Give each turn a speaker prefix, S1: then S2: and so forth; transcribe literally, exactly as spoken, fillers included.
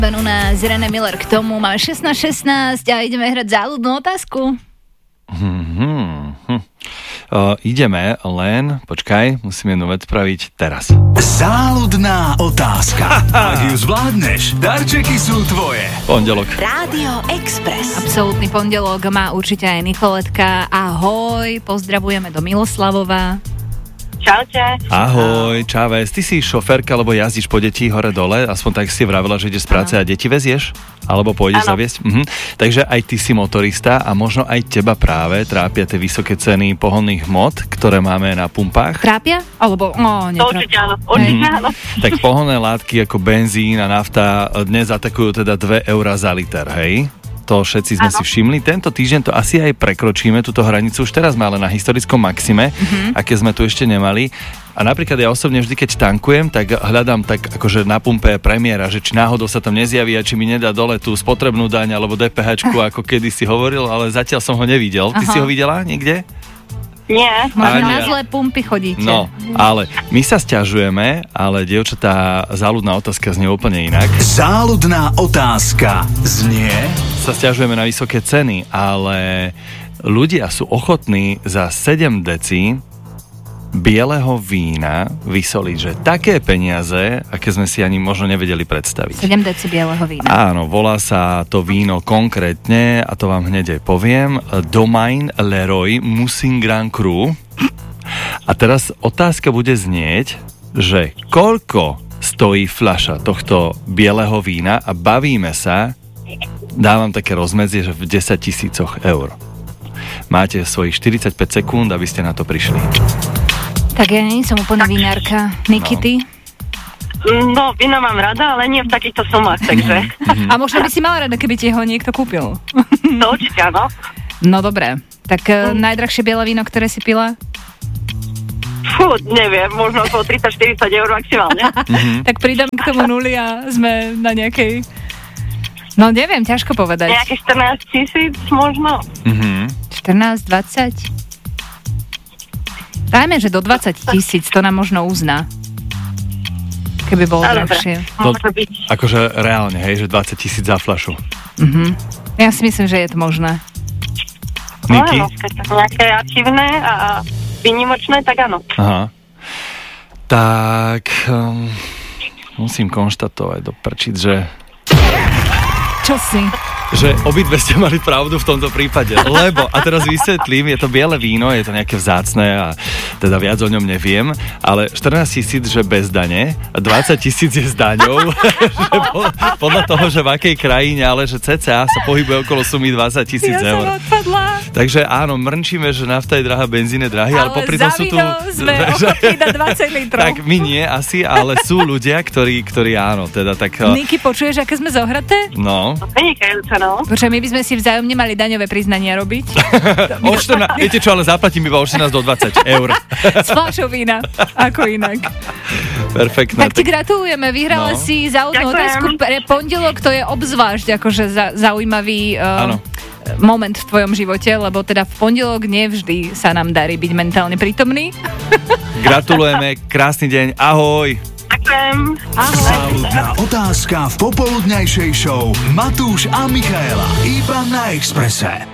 S1: Benuna z René Miller k tomu. Máme šestnásť šestnásť a ideme hrať záľudnú otázku.
S2: Hmm, hm. uh, ideme, len, počkaj, musím jednu vec spraviť teraz.
S3: Záľudná otázka. Ak ju zvládneš, darčeky sú tvoje.
S2: Pondelok.
S4: Rádio Express.
S1: Absolútny pondelok má určite aj Nikoletka. Ahoj, pozdravujeme do Miloslavova.
S5: Čaute.
S2: Ahoj, čaves. Ty si šoférka, alebo jazdíš po deti hore-dole? Aspoň tak si vravila, že ideš z práce a deti vezieš? Alebo pôjdeš
S5: ano.
S2: zaviesť? Mhm. Takže aj ty si motorista a možno aj teba práve trápia tie vysoké ceny pohonných hmot, ktoré máme na pumpách.
S1: Trápia? Alebo, no,
S5: To určite áno. Určite áno.
S2: Tak pohonné látky ako benzín a nafta dnes atakujú teda dve eurá za liter, hej? To všetci sme ano. si všimli. Tento týždeň to asi aj prekročíme, túto hranicu. Už teraz sme ale na historickom maxime, mm-hmm. aké sme tu ešte nemali. A napríklad ja osobne vždy, keď tankujem, tak hľadám tak akože na pumpe premiéra, že či náhodou sa tam nezjaví a či mi nedá dole tú spotrebnú daň alebo DPHčku, ako kedy si hovoril, ale zatiaľ som ho nevidel. Ty Aha. si ho videla niekde?
S5: Nie.
S1: Možno na zlé pumpy chodíte.
S2: No, ale my sa sťažujeme, ale dievčatá, záľudná otázka znie úplne inak.
S3: Záľudná otázka znie...
S2: Sa sťažujeme na vysoké ceny, ale ľudia sú ochotní za sedem decí bieleho vína vysoliť, že také peniaze, aké sme si ani možno nevedeli predstaviť.
S1: sedem deci bieleho vína.
S2: Áno, volá sa to víno konkrétne, a to vám hneď aj poviem, Domaine Leroy Musin Grand Cru. A teraz otázka bude znieť, že koľko stojí fľaša tohto bieleho vína a bavíme sa, dávam také rozmedzie, že v desať tisícoch eur. Máte svojich štyridsaťpäť sekúnd, aby ste na to prišli.
S1: Tak ja nie som úplne vinárka. Nikity?
S2: No.
S5: No, víno mám rada, ale nie v takýchto sumách, takže...
S1: A možno by si mala rada, keby ti ho niekto kúpil.
S5: To určite áno.
S1: No dobre. Tak mm. najdrahšie biele víno, ktoré si pila?
S5: Fú, neviem, možno okolo tridsať štyridsať eur maximálne.
S1: Tak pridám k tomu nuly a sme na nejakej... No neviem, ťažko povedať.
S5: Nejaké štrnásť tisíc možno.
S2: Mhm.
S1: štrnásť, dvadsať? Dajme, že do dvadsať tisíc, to nám možno uzná. Keby bolo
S5: A
S1: drahšie.
S2: To,
S5: Môže byť.
S2: akože reálne, hej, že dvadsať tisíc za fľašu.
S1: Mhm. Ja si myslím, že je to možné.
S2: Niky?
S5: Áno, keď to sú nejaké aktívne a výnimočné, tak áno.
S2: Aha. Tak um, musím konštatovať do prčic, že
S1: Čo si?
S2: že obidve ste mali pravdu v tomto prípade, lebo, a teraz vysvetlím, je to biele víno, je to nejaké vzácne a teda viac o ňom neviem, ale štrnásť tisíc, že bez dane, dvadsať tisíc je s daňou, že po, podľa toho, že v akej krajine, ale že cca sa pohybuje okolo sumy dvadsať tisíc
S1: Ja
S2: eur.
S1: som odpadla.
S2: Takže áno, mrnčíme, že nafta je drahá, benzín je drahý, ale,
S1: Ale
S2: popri
S1: za
S2: tom sú tu...
S1: víno sme ochotní dať dvadsať litrov.
S2: Tak my nie asi, ale sú ľudia, ktorí, ktorí áno, teda tak...
S1: Niky, počuješ, aké sme zohraté?
S2: No.
S5: Vynikajúce, no.
S1: Počkaj, my by sme si vzájomne mali daňové priznania robiť.
S2: O štrnásť, viete čo, ale zaplatím iba od štrnásť do dvadsať eur.
S1: S fľašou vína. Ako inak.
S2: Perfektné.
S1: Tak ti gratulujeme, vyhrala
S2: No.
S1: si záľudnú
S5: Ďakujem.
S1: otázku. Pre pondelok to je obzvlášť akože za, zaujímavý uh,
S2: Áno.
S1: moment v tvojom živote, lebo teda v pondelok nevždy sa nám darí byť mentálne prítomný.
S2: Gratulujeme, krásny deň, ahoj.
S5: Ďakujem.
S3: Záľudná otázka v popoludňajšej show Matúš a Michaela. Iba na Expresse.